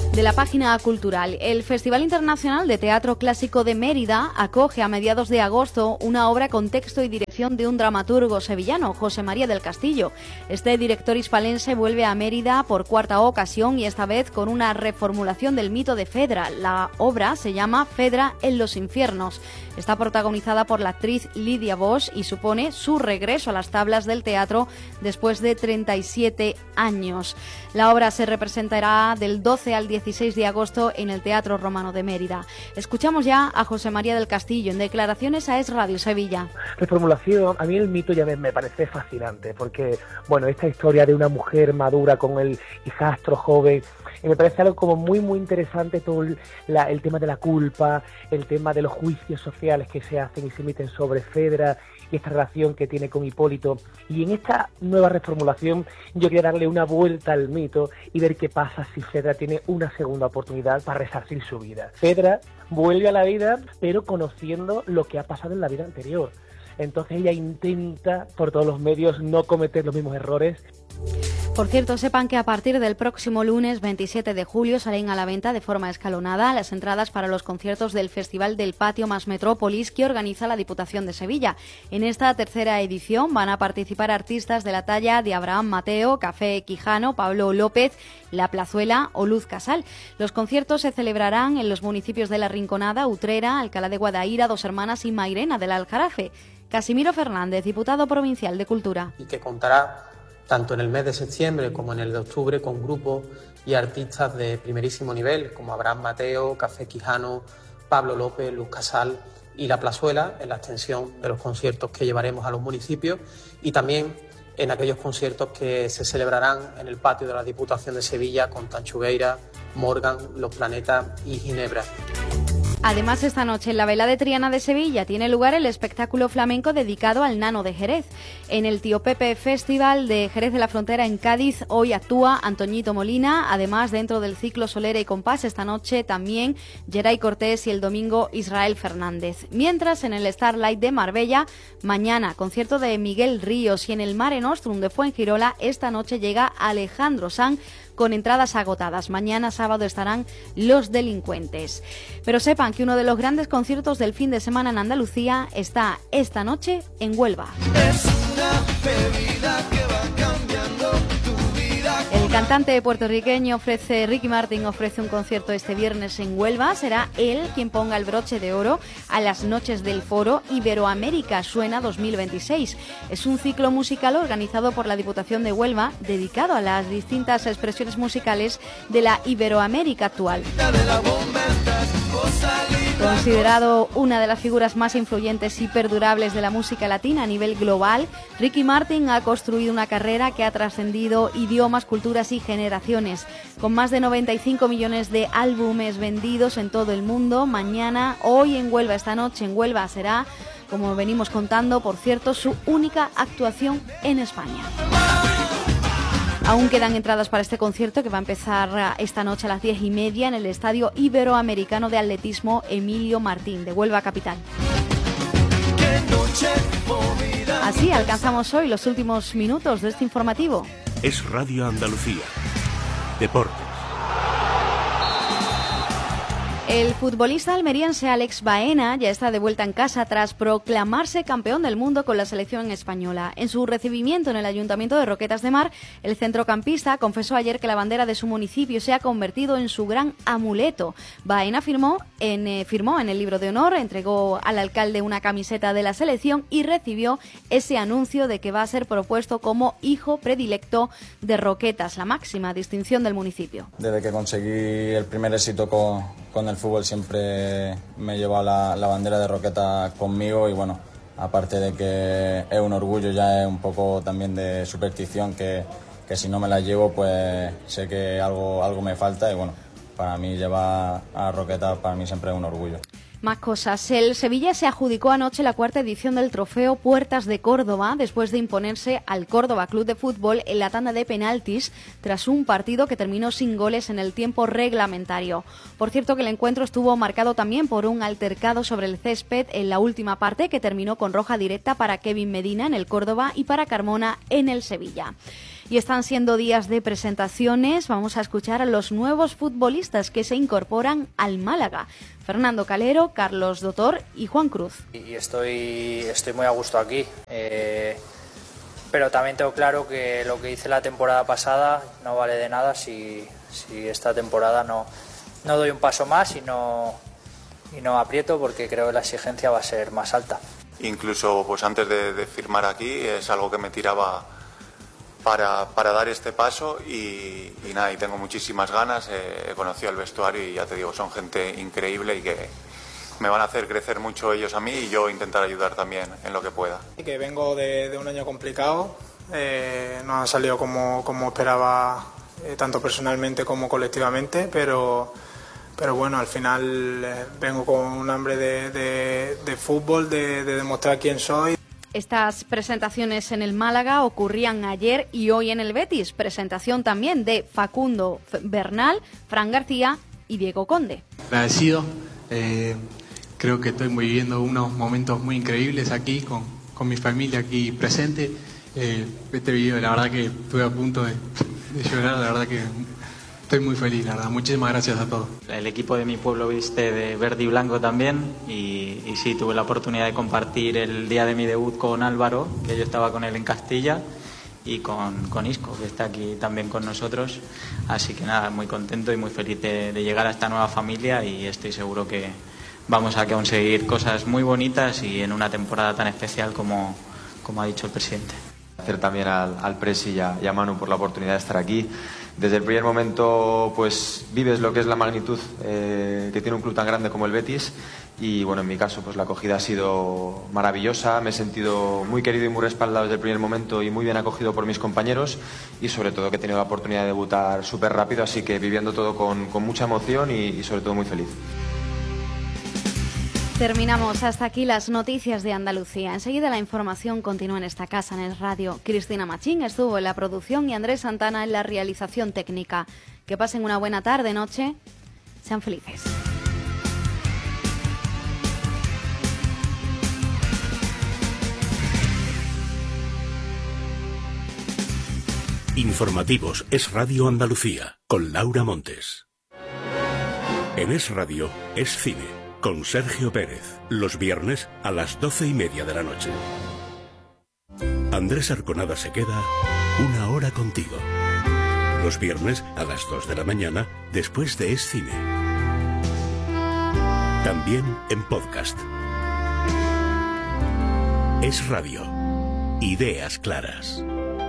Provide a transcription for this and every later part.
De la página cultural, el Festival Internacional de Teatro Clásico de Mérida acoge a mediados de agosto una obra con texto y dirección de un dramaturgo sevillano, José María del Castillo. Este director hispalense vuelve a Mérida por cuarta ocasión y esta vez con una reformulación del mito de Fedra. La obra se llama Fedra en los infiernos. Está protagonizada por la actriz Lidia Bosch y supone su regreso a las tablas del teatro después de 37 años. La obra se representará del 12 al 16 de agosto en el Teatro Romano de Mérida. Escuchamos ya a José María del Castillo en declaraciones a Es Radio Sevilla. Reformulación, a mí el mito ya me parece fascinante porque, bueno, esta historia de una mujer madura con el hijastro joven, me parece algo como muy interesante todo el tema de la culpa, el tema de los juicios sociales que se hacen y se emiten sobre Fedra y esta relación que tiene con Hipólito. Y en esta nueva reformulación yo quería darle una vuelta al mito y ver qué pasa si Fedra tiene una segunda oportunidad para resarcir su vida. Fedra vuelve a la vida, pero conociendo lo que ha pasado en la vida anterior. Entonces ella intenta por todos los medios no cometer los mismos errores. Por cierto, sepan que a partir del próximo lunes 27 de julio salen a la venta de forma escalonada las entradas para los conciertos del Festival del Patio más Metrópolis que organiza la Diputación de Sevilla. En esta tercera edición van a participar artistas de la talla de Abraham Mateo, Café Quijano, Pablo López, La Plazuela o Luz Casal. Los conciertos se celebrarán en los municipios de La Rinconada, Utrera, Alcalá de Guadaira, Dos Hermanas y Mairena del Aljarafe. Casimiro Fernández, diputado provincial de Cultura. Y que contará tanto en el mes de septiembre como en el de octubre con grupos y artistas de primerísimo nivel como Abraham Mateo, Café Quijano, Pablo López, Luz Casal y La Plazuela en la extensión de los conciertos que llevaremos a los municipios y también en aquellos conciertos que se celebrarán en el patio de la Diputación de Sevilla con Tanchugueira, Morgan, Los Planetas y Ginebra. Además, esta noche en la Vela de Triana de Sevilla tiene lugar el espectáculo flamenco dedicado al Nano de Jerez. En el Tío Pepe Festival de Jerez de la Frontera en Cádiz hoy actúa Antoñito Molina. Además, dentro del ciclo Solera y Compás, esta noche también Geray Cortés y el domingo Israel Fernández. Mientras, en el Starlight de Marbella, mañana concierto de Miguel Ríos y en el Mare Nostrum de Fuengirola, esta noche llega Alejandro Sanz con entradas agotadas. Mañana sábado estarán Los Delincuentes. Pero sepan que uno de los grandes conciertos del fin de semana en Andalucía está esta noche en Huelva. Es una bebida que va cambiando tu vida. El cantante puertorriqueño Ricky Martin ofrece un concierto este viernes en Huelva. Será él quien ponga el broche de oro a las noches del foro Iberoamérica Suena 2026. Es un ciclo musical organizado por la Diputación de Huelva dedicado a las distintas expresiones musicales de la Iberoamérica actual. Considerado una de las figuras más influyentes y perdurables de la música latina a nivel global, Ricky Martin ha construido una carrera que ha trascendido idiomas, culturas y generaciones. Con más de 95 millones de álbumes vendidos en todo el mundo, hoy en Huelva, esta noche en Huelva será, como venimos contando, por cierto, su única actuación en España. Aún quedan entradas para este concierto que va a empezar esta noche a las 10:30 en el Estadio Iberoamericano de Atletismo Emilio Martín de Huelva capital. Así alcanzamos hoy los últimos minutos de este informativo. Es Radio Andalucía. Deportes. El futbolista almeriense Alex Baena ya está de vuelta en casa tras proclamarse campeón del mundo con la selección española. En su recibimiento en el Ayuntamiento de Roquetas de Mar, el centrocampista confesó ayer que la bandera de su municipio se ha convertido en su gran amuleto. Baena firmó en el libro de honor, entregó al alcalde una camiseta de la selección y recibió ese anuncio de que va a ser propuesto como hijo predilecto de Roquetas, la máxima distinción del municipio. Desde que conseguí el primer éxito con el fútbol siempre me he llevado la bandera de Roquetas conmigo y bueno, aparte de que es un orgullo, ya es un poco también de superstición que si no me la llevo pues sé que algo me falta y bueno, para mí llevar a Roquetas para mí siempre es un orgullo. Más cosas. El Sevilla se adjudicó anoche la cuarta edición del trofeo Puertas de Córdoba después de imponerse al Córdoba Club de Fútbol en la tanda de penaltis tras un partido que terminó sin goles en el tiempo reglamentario. Por cierto que el encuentro estuvo marcado también por un altercado sobre el césped en la última parte que terminó con roja directa para Kevin Medina en el Córdoba y para Carmona en el Sevilla. Y están siendo días de presentaciones. Vamos a escuchar a los nuevos futbolistas que se incorporan al Málaga. Fernando Calero, Carlos Dotor y Juan Cruz. Y estoy muy a gusto aquí. Pero también tengo claro que lo que hice la temporada pasada no vale de nada si esta temporada no doy un paso más y no aprieto, porque creo que la exigencia va a ser más alta. Incluso pues antes de firmar aquí es algo que me tiraba para dar este paso y nada, y tengo muchísimas ganas. He conocido el vestuario y ya te digo, son gente increíble y que me van a hacer crecer mucho ellos a mí y yo intentar ayudar también en lo que pueda. Que vengo de un año complicado, no ha salido como esperaba, tanto personalmente como colectivamente, pero bueno, al final vengo con un hambre de fútbol, de demostrar quién soy. Estas presentaciones en el Málaga ocurrían ayer y hoy en el Betis. Presentación también de Facundo Bernal, Fran García y Diego Conde. Agradecido. Creo que estoy viviendo unos momentos muy increíbles aquí con mi familia aquí presente. Este video, la verdad que estuve a punto de llorar, la verdad que estoy muy feliz, la verdad. Muchísimas gracias a todos. El equipo de mi pueblo viste de verde y blanco también y sí, tuve la oportunidad de compartir el día de mi debut con Álvaro, que yo estaba con él en Castilla, y con Isco, que está aquí también con nosotros. Así que nada, muy contento y muy feliz de llegar a esta nueva familia y estoy seguro que vamos a conseguir cosas muy bonitas y en una temporada tan especial como ha dicho el presidente. Agradecer también al Presi y a Manu por la oportunidad de estar aquí. Desde el primer momento pues vives lo que es la magnitud que tiene un club tan grande como el Betis y bueno, en mi caso pues la acogida ha sido maravillosa, me he sentido muy querido y muy respaldado desde el primer momento y muy bien acogido por mis compañeros y sobre todo que he tenido la oportunidad de debutar súper rápido, así que viviendo todo con mucha emoción y sobre todo muy feliz. Terminamos hasta aquí las noticias de Andalucía. Enseguida la información continúa en esta casa, en el radio. Cristina Machín estuvo en la producción y Andrés Santana en la realización técnica. Que pasen una buena tarde, noche. Sean felices. Informativos Es Radio Andalucía, con Laura Montes. En Es Radio es cine, con Sergio Pérez, los viernes a las 12:30 de la noche. Andrés Arconada se queda una hora contigo. Los viernes a las 2 de la mañana, después de Es Cine. También en podcast. Es Radio. Ideas claras.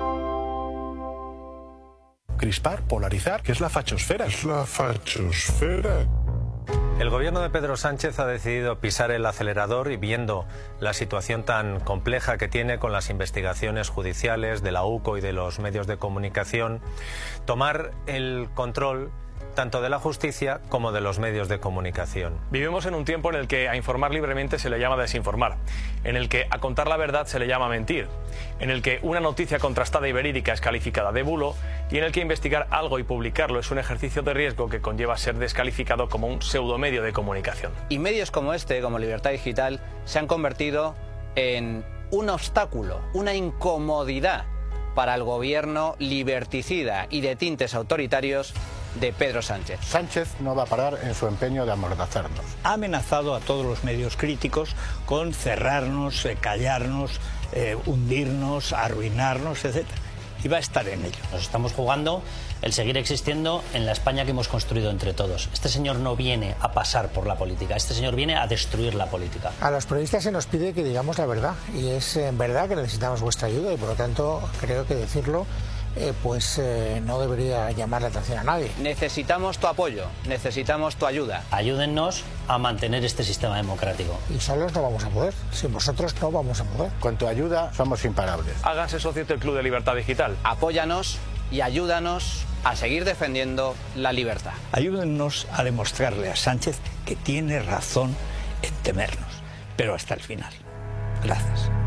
Crispar, polarizar, ¿qué es la fachosfera? Es la fachosfera. El gobierno de Pedro Sánchez ha decidido pisar el acelerador y viendo la situación tan compleja que tiene con las investigaciones judiciales de la UCO y de los medios de comunicación, tomar el control tanto de la justicia como de los medios de comunicación. Vivimos en un tiempo en el que a informar libremente se le llama desinformar, en el que a contar la verdad se le llama mentir, en el que una noticia contrastada y verídica es calificada de bulo y en el que investigar algo y publicarlo es un ejercicio de riesgo que conlleva ser descalificado como un pseudomedio de comunicación. Y medios como este, como Libertad Digital, se han convertido en un obstáculo, una incomodidad para el gobierno liberticida y de tintes autoritarios de Pedro Sánchez. Sánchez no va a parar en su empeño de amordazarnos. Ha amenazado a todos los medios críticos con cerrarnos, callarnos, hundirnos, arruinarnos, etc. Y va a estar en ello. Nos estamos jugando el seguir existiendo en la España que hemos construido entre todos. Este señor no viene a pasar por la política, este señor viene a destruir la política. A los periodistas se nos pide que digamos la verdad y es verdad que necesitamos vuestra ayuda y por lo tanto creo que decirlo no debería llamar la atención a nadie. Necesitamos tu apoyo, necesitamos tu ayuda. Ayúdennos a mantener este sistema democrático. Y solos no vamos a poder, sin vosotros no vamos a poder. Con tu ayuda somos imparables. Háganse socio del Club de Libertad Digital. Apóyanos y ayúdanos a seguir defendiendo la libertad. Ayúdennos a demostrarle a Sánchez que tiene razón en temernos, pero hasta el final. Gracias.